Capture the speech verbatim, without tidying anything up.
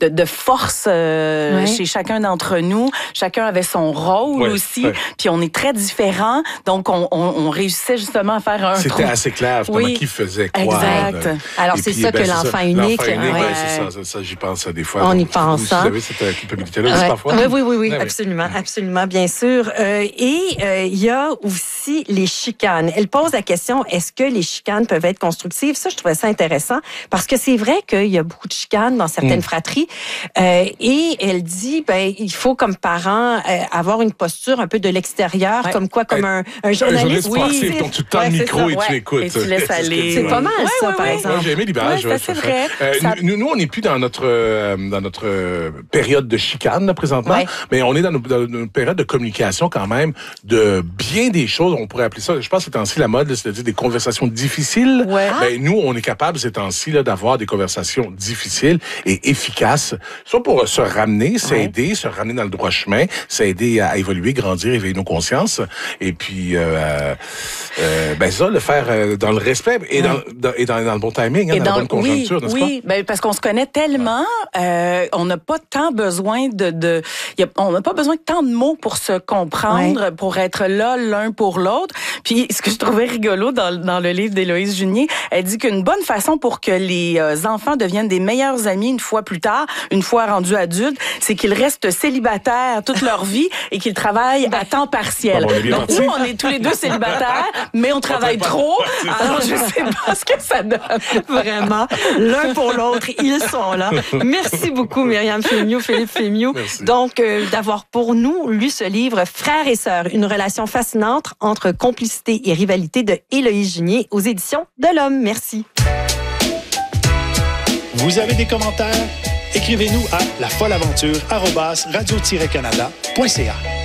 de, de force euh, ouais. chez chacun d'entre nous. Chacun avait son rôle ouais, aussi. Ouais. Puis on est très différents. Donc, on, on, on réussissait justement à faire un... C'était trop... assez clair, oui. qui faisait quoi. Exact. Euh, Alors, c'est puis, ça ben, que l'enfant ça. unique... L'enfant unique, ouais. ouais, c'est ça, ça, ça, j'y pense des fois. On donc, y pense. Vous, hein? vous avez cette culpabilité-là aussi ouais. parfois? Oui, oui, oui, oui, ouais, absolument, ouais. absolument, bien sûr. Euh, et il euh, y a aussi les chicanes. Elle pose la question, est-ce que les chicanes peuvent être constructives? Ça, je trouvais ça intéressant, parce que c'est vrai qu'il y a beaucoup de chicanes dans certaines mm. fratries. Euh, et elle dit, ben, il faut comme parent euh, avoir une posture un peu de l'extérieur, ouais. comme quoi, comme un, un journaliste. Un journaliste sportif, donc tu tends ouais, le micro et ouais. tu écoutes. Et tu laisses aller. C'est pas mal, ouais, ça, ouais, par ouais. exemple. Moi, j'ai aimé l'image. Ouais, c'est vrai. Euh, ça... nous, nous, on n'est plus dans notre, euh, dans notre euh, période de chicane, là, présentement, ouais. mais on est dans, nos, dans une période de communication quand même, de bien des choses, on pourrait appeler ça, je pense que c'est temps-ci la mode, là, c'est-à-dire des conversations difficiles. Ouais. Ben, nous, on est capable ces temps-ci là, d'avoir des conversations difficiles et efficaces, soit pour se ramener, s'aider, ouais. se ramener dans le droit chemin, s'aider à évoluer, grandir, éveiller nos consciences, et puis euh, euh, ben ça, le faire euh, dans le respect et, ouais. dans, dans, et dans, dans le bon timing, hein, dans, dans la bonne conjoncture, oui, n'est-ce oui, pas? Ben, parce qu'on se connaît tellement, euh, on n'a pas tant besoin de, de y a, on n'a pas besoin de tant de mots pour se comprendre, ouais. pour être là l'un pour l'autre. Puis ce que je trouvais rigolo dans, dans le livre d'Héloïse Junier, elle dit qu'une bonne façon pour que les euh, enfants deviennent des meilleurs amis une fois plus tard, une fois rendus adultes, c'est qu'ils restent célibataires toute leur vie et qu'ils travaillent ben, à temps partiel. Bon, Donc nous, on est tous les deux célibataires, mais on travaille on trop. Alors je sais pas ce que ça donne. Vraiment, l'un pour l'autre, ils sont là. Merci beaucoup, Myriam Fémiot, Philippe Fémiot. Merci. Donc, euh, d'avoir pour nous lu ce livre, Frères et sœurs, une relation fascinante entre complicité et rivalité de Héloïse Junier aux éditions de l'Homme. Merci. Vous avez des commentaires? Écrivez-nous à lafolleaventure arobase radio tiret canada point c a.